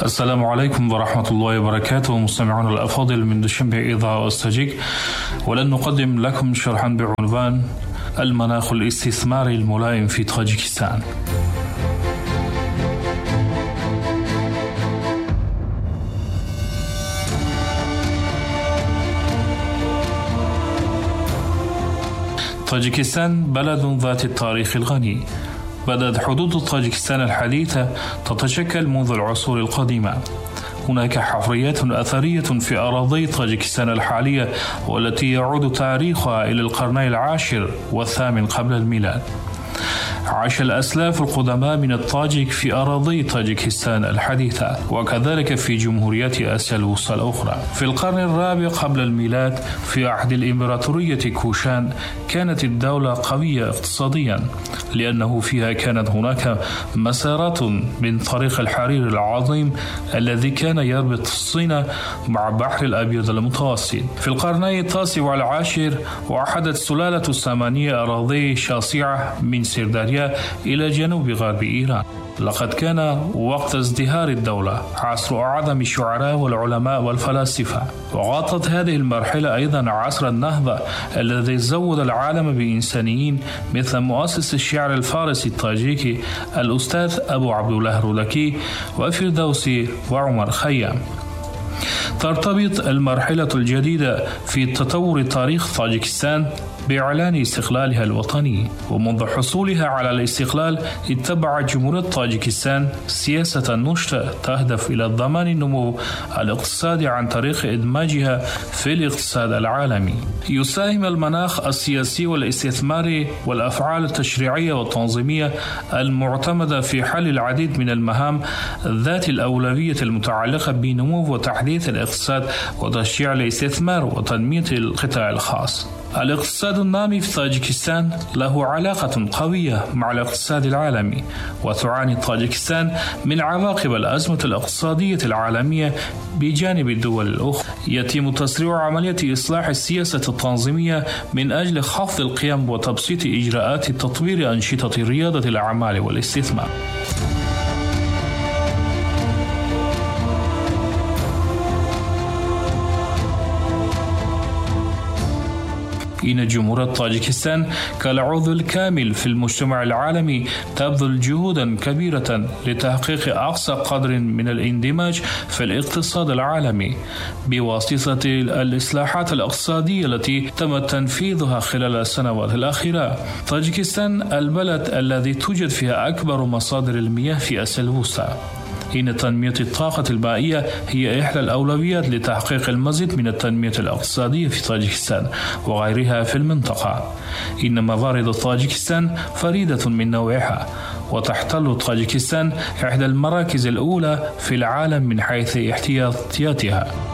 السلام عليكم ورحمة الله وبركاته، مستمعون الأفاضل من دوشنبه إذاعة أوستاجيك، ولن نقدم لكم شرحا بعنوان المناخ الاستثماري الملائم في طاجيكستان. طاجيكستان بلد ذات التاريخ الغني. بدأت حدود طاجيكستان الحديثة تتشكل منذ العصور القديمة. هناك حفريات أثرية في أراضي طاجيكستان الحالية، والتي يعود تاريخها إلى القرنين العاشر والثامن قبل الميلاد. عاش الأسلاف القدماء من الطاجيك في أراضي طاجيكستان الحديثة، وكذلك في جمهوريات آسيا الوسطى الأخرى. في القرن الرابع قبل الميلاد، في عهد الإمبراطورية كوشان، كانت الدولة قوية اقتصاديا، لأنه فيها كانت هناك مسارات من طريق الحرير العظيم الذي كان يربط الصين مع بحر الأبيض المتوسط. في القرنين التاسع والعاشر، وحدت سلالة السامانية أراضي شاسعة من سرداريا إلى جنوب غرب إيران. لقد كان وقت ازدهار الدولة عصر أعظم الشعراء والعلماء والفلاسفة، وغطت هذه المرحلة أيضا عصر النهضة الذي زود العالم بإنسانيين مثل مؤسس الشعر الفارسي الطاجيكي الأستاذ أبو عبد الله رودكي وفردوسي وعمر خيام. ترتبط المرحلة الجديدة في تطور تاريخ طاجيكستان بإعلان استقلالها الوطني، ومنذ حصولها على الاستقلال اتبعت جمهورية طاجيكستان سياسة نشطة تهدف إلى ضمان النمو الاقتصادي عن طريق إدماجها في الاقتصاد العالمي. يساهم المناخ السياسي والاستثماري والأفعال التشريعية والتنظيمية المعتمدة في حل العديد من المهام ذات الأولوية المتعلقة بنمو وتحديث الاقتصاد وتشجيع الاستثمار وتنمية القطاع الخاص. الاقتصاد النامي في طاجيكستان له علاقة قوية مع الاقتصاد العالمي، وتعاني طاجيكستان من عواقب الأزمة الاقتصادية العالمية بجانب الدول الأخرى. يتم تسريع عملية إصلاح السياسة التنظيمية من أجل خفض القيم وتبسيط إجراءات تطوير أنشطة ريادة الأعمال والاستثمار. إن جمهورية طاجيكستان كالعضو الكامل في المجتمع العالمي تبذل جهودا كبيرة لتحقيق أقصى قدر من الاندماج في الاقتصاد العالمي بواسطة الإصلاحات الاقتصادية التي تم تنفيذها خلال السنوات الأخيرة. طاجيكستان البلد الذي توجد فيها أكبر مصادر المياه في آسيا الوسطى. إن تنمية الطاقة المائية هي إحدى الأولويات لتحقيق المزيد من التنمية الاقتصادية في طاجيكستان وغيرها في المنطقة. إن موارد طاجيكستان فريدة من نوعها، وتحتل طاجيكستان إحدى المراكز الأولى في العالم من حيث احتياطياتها.